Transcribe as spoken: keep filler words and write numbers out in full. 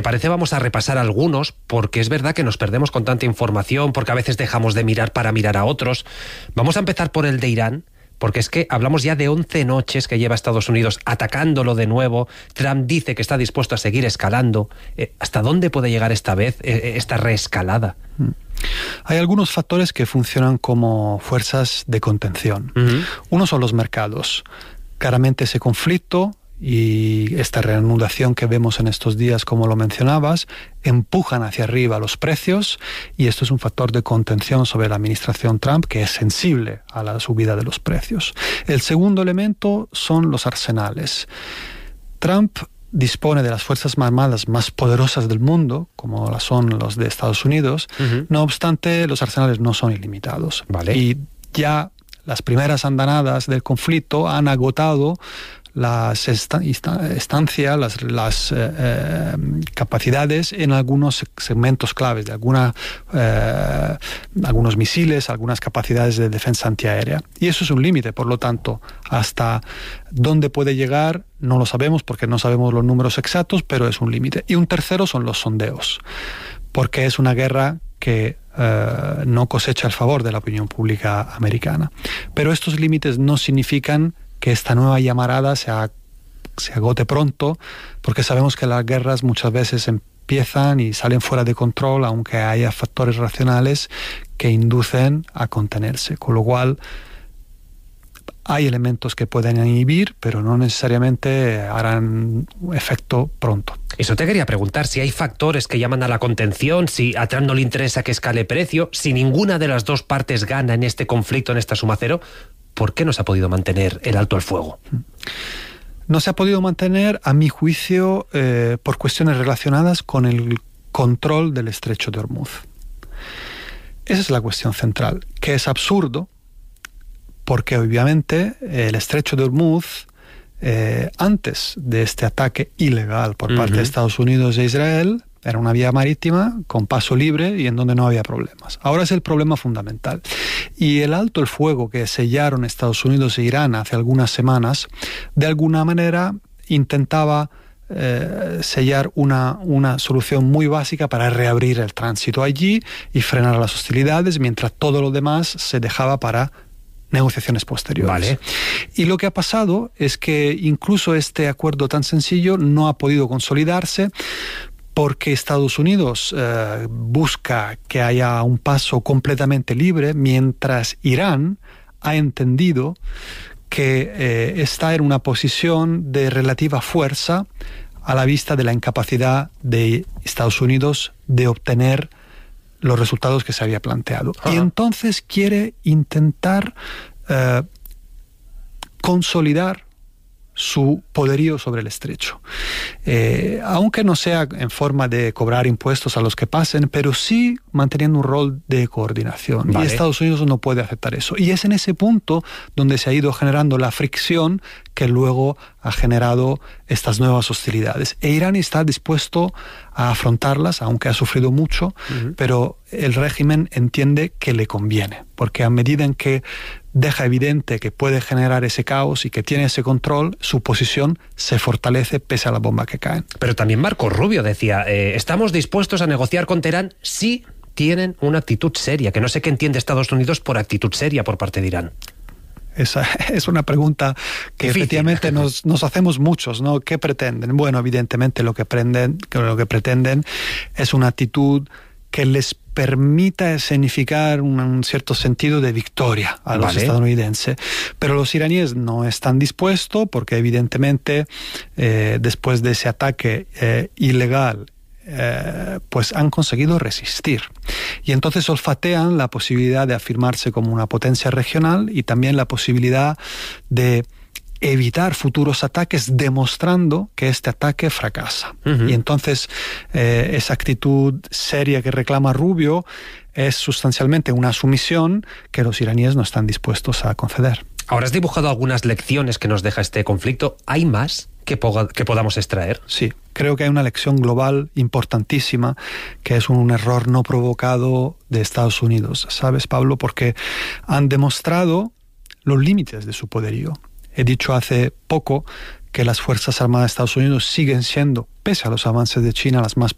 parece vamos a repasar algunos, porque es verdad que nos perdemos con tanta información, porque a veces dejamos de mirar para mirar a otros. Vamos a empezar por el de Irán, porque es que hablamos ya de once noches que lleva Estados Unidos atacándolo de nuevo. Trump dice que está dispuesto a seguir escalando. Eh, ¿Hasta dónde puede llegar esta vez, eh, esta reescalada? Hay algunos factores que funcionan como fuerzas de contención. Uh-huh. Uno son los mercados. Claramente ese conflicto y esta reanudación que vemos en estos días, como lo mencionabas, empujan hacia arriba los precios, y esto es un factor de contención sobre la administración Trump que es sensible a la subida de los precios. El segundo elemento son los arsenales. Trump dispone de las fuerzas armadas más poderosas del mundo, como las son los de Estados Unidos. Uh-huh. No obstante, los arsenales no son ilimitados. Vale. Y ya las primeras andanadas del conflicto han agotado las estancias, las, las eh, capacidades en algunos segmentos claves, de alguna, eh, algunos misiles, algunas capacidades de defensa antiaérea. Y eso es un límite, por lo tanto, hasta dónde puede llegar no lo sabemos, porque no sabemos los números exactos, pero es un límite. Y un tercero son los sondeos, porque es una guerra que eh, no cosecha el favor de la opinión pública americana. Pero estos límites no significan que esta nueva llamarada se, ha, se agote pronto, porque sabemos que las guerras muchas veces empiezan y salen fuera de control, aunque haya factores racionales que inducen a contenerse. Con lo cual, hay elementos que pueden inhibir, pero no necesariamente harán efecto pronto. Eso te quería preguntar, si hay factores que llaman a la contención, si a Trump no le interesa que escale precio, si ninguna de las dos partes gana en este conflicto, en esta suma cero, ¿por qué no se ha podido mantener el alto al fuego? No se ha podido mantener, a mi juicio, eh, por cuestiones relacionadas con el control del estrecho de Hormuz. Esa es la cuestión central, que es absurdo, porque obviamente el estrecho de Hormuz, eh, antes de este ataque ilegal por parte uh-huh. de Estados Unidos e Israel, era una vía marítima con paso libre y en donde no había problemas. Ahora es el problema fundamental. Y el alto el fuego que sellaron Estados Unidos e Irán hace algunas semanas, de alguna manera intentaba eh, sellar una, una solución muy básica para reabrir el tránsito allí y frenar las hostilidades, mientras todo lo demás se dejaba para negociaciones posteriores. Vale. Y lo que ha pasado es que incluso este acuerdo tan sencillo no ha podido consolidarse, porque Estados Unidos eh, busca que haya un paso completamente libre, mientras Irán ha entendido que eh, está en una posición de relativa fuerza a la vista de la incapacidad de Estados Unidos de obtener los resultados que se había planteado. Ajá. Y entonces quiere intentar eh, consolidar su poderío sobre el estrecho. Eh, aunque no sea en forma de cobrar impuestos a los que pasen, pero sí manteniendo un rol de coordinación. Vale. Y Estados Unidos no puede aceptar eso. Y es en ese punto donde se ha ido generando la fricción que luego ha generado estas nuevas hostilidades. E Irán está dispuesto a afrontarlas, aunque ha sufrido mucho, uh-huh. pero el régimen entiende que le conviene, porque a medida en que deja evidente que puede generar ese caos y que tiene ese control, su posición se fortalece pese a la bomba que caen. Pero también Marco Rubio decía, eh, estamos dispuestos a negociar con Teherán si tienen una actitud seria, que no sé qué entiende Estados Unidos por actitud seria por parte de Irán. Esa es una pregunta que difícil. Efectivamente nos, nos hacemos muchos, ¿no? ¿Qué pretenden? Bueno, evidentemente lo que, prenden, lo que pretenden es una actitud que les permita escenificar un, un cierto sentido de victoria a los vale. estadounidenses. Pero los iraníes no están dispuestos porque evidentemente eh, después de ese ataque eh, ilegal Eh, pues han conseguido resistir. Y entonces olfatean la posibilidad de afirmarse como una potencia regional y también la posibilidad de evitar futuros ataques demostrando que este ataque fracasa. Uh-huh. Y entonces eh, esa actitud seria que reclama Rubio es sustancialmente una sumisión que los iraníes no están dispuestos a conceder. Ahora has dibujado algunas lecciones que nos deja este conflicto. ¿Hay más que, po- que podamos extraer? Sí, creo que hay una lección global importantísima, que es un error no provocado de Estados Unidos. ¿Sabes, Pablo? Porque han demostrado los límites de su poderío. He dicho hace poco que las Fuerzas Armadas de Estados Unidos siguen siendo, pese a los avances de China, las más